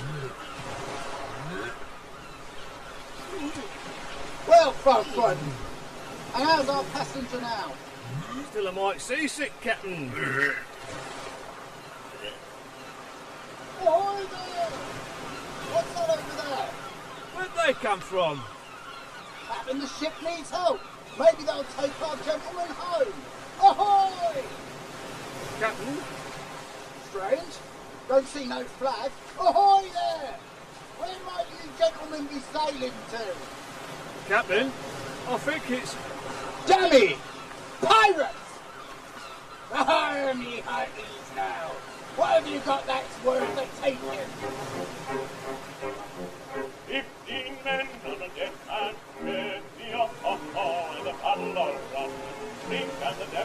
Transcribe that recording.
Well, Falcon, and how's our passenger now? Still a mite seasick, Captain. Ahoy there! What's that over there? Where'd they come from? Captain, the ship needs help. Maybe they'll take our gentlemen home. Ahoy! Captain? Strange. Don't see no flag. Ahoy there! Where might you gentlemen be sailing to? Captain, I think it's... Dammy! Pirates! Arr, me hearties now. What have you got that's worth the taking? 15 men on a deck and ready, in the paddle all run. Drink and the